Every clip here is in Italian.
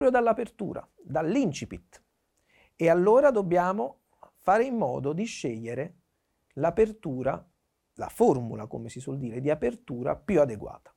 dall'apertura, dall'incipit. E allora dobbiamo fare in modo di scegliere l'apertura, la formula, come si suol dire, di apertura più adeguata.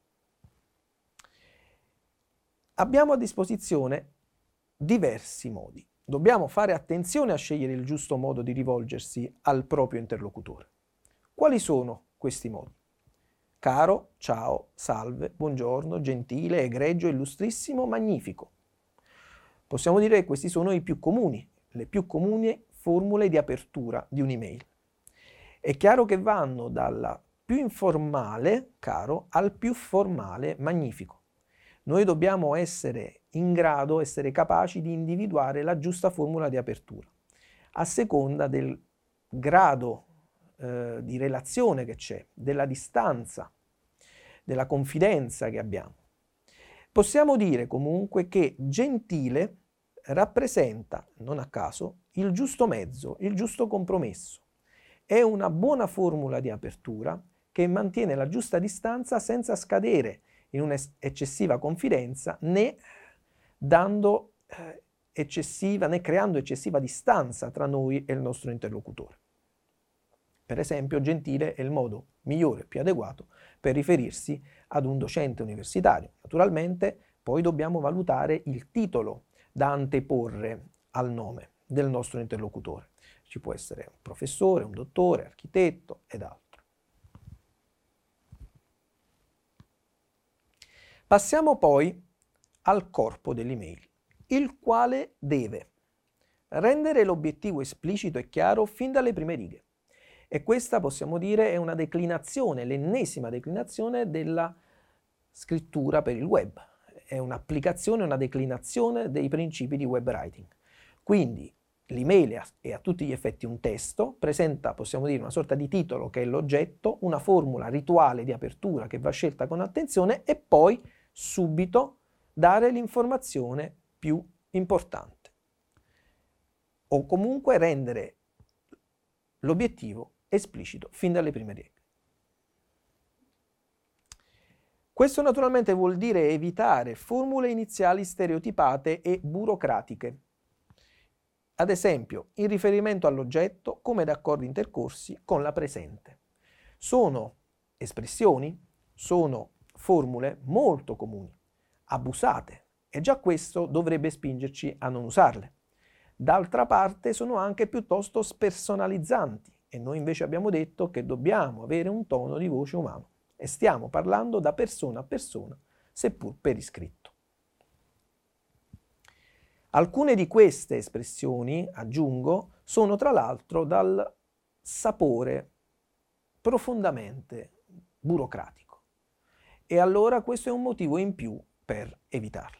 Abbiamo a disposizione diversi modi. Dobbiamo fare attenzione a scegliere il giusto modo di rivolgersi al proprio interlocutore. Quali sono questi modi? Caro, ciao, salve, buongiorno, gentile, egregio, illustrissimo, magnifico. Possiamo dire che questi sono i più comuni, le più comuni formule di apertura di un'email. È chiaro che vanno dalla più informale, caro, al più formale, magnifico. Noi dobbiamo essere in grado, essere capaci di individuare la giusta formula di apertura, a seconda del grado di relazione che c'è, della distanza, della confidenza che abbiamo. Possiamo dire comunque che gentile rappresenta, non a caso, il giusto mezzo, il giusto compromesso. È una buona formula di apertura che mantiene la giusta distanza senza scadere in un'eccessiva confidenza né dando né creando eccessiva distanza tra noi e il nostro interlocutore. Per esempio, gentile è il modo migliore, più adeguato per riferirsi ad un docente universitario. Naturalmente poi dobbiamo valutare il titolo da anteporre al nome del nostro interlocutore. Ci può essere un professore, un dottore, architetto ed altro. Passiamo poi al corpo dell'email, il quale deve rendere l'obiettivo esplicito e chiaro fin dalle prime righe. E questa, possiamo dire, è una declinazione, l'ennesima declinazione della scrittura per il web. È un'applicazione, una declinazione dei principi di web writing. Quindi l'email è a tutti gli effetti un testo, presenta, possiamo dire, una sorta di titolo che è l'oggetto, una formula rituale di apertura che va scelta con attenzione e poi subito dare l'informazione più importante. O comunque rendere l'obiettivo esplicito fin dalle prime righe. Questo naturalmente vuol dire evitare formule iniziali stereotipate e burocratiche. Ad esempio, in riferimento all'oggetto, come da accordi intercorsi con la presente. Sono espressioni, sono formule molto comuni, abusate, e già questo dovrebbe spingerci a non usarle. D'altra parte sono anche piuttosto spersonalizzanti e noi invece abbiamo detto che dobbiamo avere un tono di voce umano e stiamo parlando da persona a persona, seppur per iscritto. Alcune di queste espressioni, aggiungo, sono tra l'altro dal sapore profondamente burocratico e allora questo è un motivo in più per evitarle.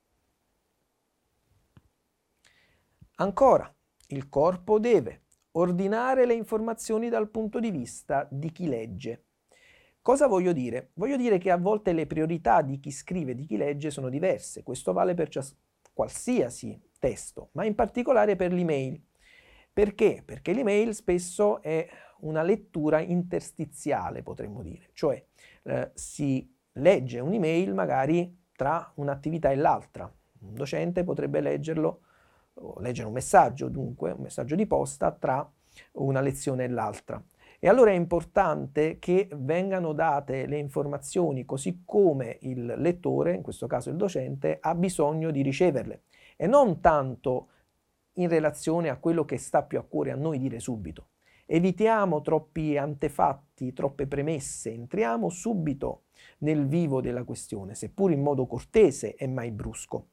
Ancora, il corpo deve ordinare le informazioni dal punto di vista di chi legge. Cosa voglio dire? Voglio dire che a volte le priorità di chi scrive e di chi legge sono diverse. Questo vale per qualsiasi testo, ma in particolare per l'email. Perché? Perché l'email spesso è una lettura interstiziale, potremmo dire. Cioè si legge un'email magari tra un'attività e l'altra. Un docente potrebbe leggerlo o leggere un messaggio, dunque, un messaggio di posta tra una lezione e l'altra. E allora è importante che vengano date le informazioni così come il lettore, in questo caso il docente, ha bisogno di riceverle e non tanto in relazione a quello che sta più a cuore a noi dire subito. Evitiamo troppi antefatti, troppe premesse, entriamo subito nel vivo della questione, seppur in modo cortese e mai brusco.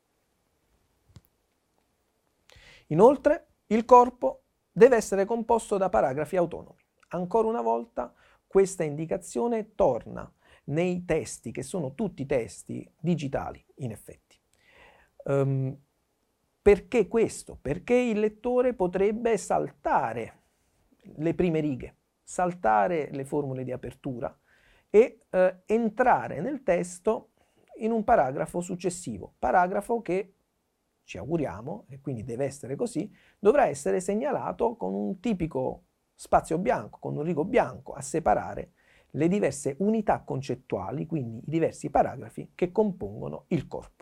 Inoltre, il corpo deve essere composto da paragrafi autonomi. Ancora una volta, questa indicazione torna nei testi, che sono tutti testi digitali, in effetti. Perché questo? Perché il lettore potrebbe saltare le prime righe, saltare le formule di apertura e entrare nel testo in un paragrafo successivo, paragrafo che ci auguriamo, e quindi deve essere così, dovrà essere segnalato con un tipico spazio bianco, con un rigo bianco a separare le diverse unità concettuali, quindi i diversi paragrafi che compongono il corpo.